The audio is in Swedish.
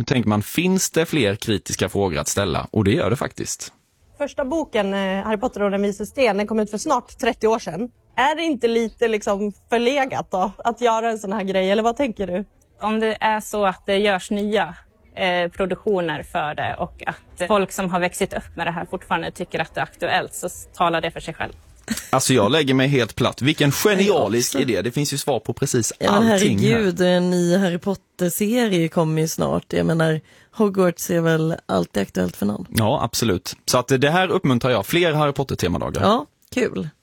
tänker man, finns det fler kritiska frågor att ställa? Och det gör det faktiskt. Första boken, Harry Potter och den vise sten, den kom ut för snart 30 år sedan. Är det inte lite liksom förlegat då, att göra en sån här grej, eller vad tänker du? Om det är så att det görs nya produktioner för det och att folk som har växt upp med det här fortfarande tycker att det är aktuellt, så talar det för sig själv. Alltså jag lägger mig helt platt. Vilken genialisk idé. Det finns ju svar på precis allting herregud, här. En ny Harry Potter-serie kommer ju snart. Jag menar, Hogwarts är väl alltid aktuellt för någon. Ja, absolut. Så att det här uppmuntrar jag. Fler Harry Potter-temadagar. Ja, kul.